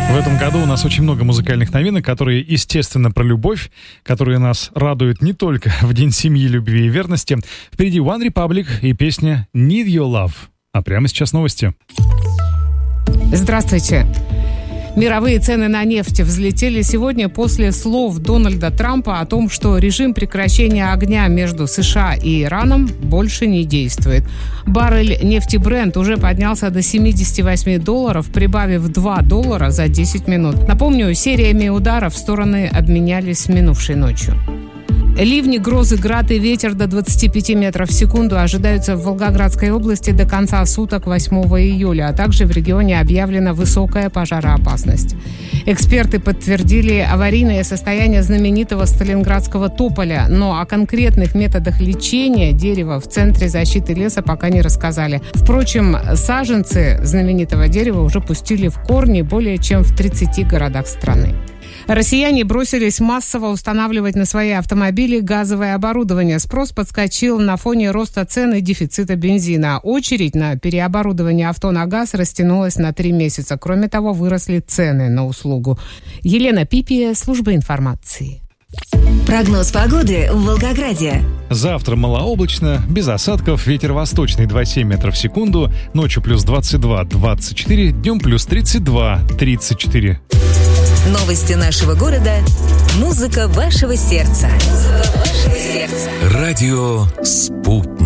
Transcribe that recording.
В этом году у нас очень много музыкальных новинок, которые, естественно, про любовь, которые нас радуют не только в День семьи, любви и верности. Впереди One Republic и песня «Need Your Love». А прямо сейчас новости. Здравствуйте. Мировые цены на нефть взлетели сегодня после слов Дональда Трампа о том, что режим прекращения огня между США и Ираном больше не действует. Баррель нефти Brent уже поднялся до $78, прибавив $2 за 10 минут. Напомню, сериями ударов стороны обменялись минувшей ночью. Ливни, грозы, град и ветер до 25 метров в секунду ожидаются в Волгоградской области до конца суток 8 июля, а также в регионе объявлена высокая пожароопасность. Эксперты подтвердили аварийное состояние знаменитого сталинградского тополя, но о конкретных методах лечения дерева в Центре защиты леса пока не рассказали. Впрочем, саженцы знаменитого дерева уже пустили в корни более чем в 30 городах страны. Россияне бросились массово устанавливать на свои автомобили газовое оборудование. Спрос подскочил на фоне роста цен и дефицита бензина. Очередь на переоборудование авто на газ растянулась на 3 месяца. Кроме того, выросли цены на услугу. Елена Пипия, служба информации. Прогноз погоды в Волгограде. Завтра малооблачно, без осадков, ветер восточный 2,7 метров в секунду, ночью плюс 22-24, днем плюс 32-34. Новости нашего города. Музыка вашего сердца. Радио «Спутник».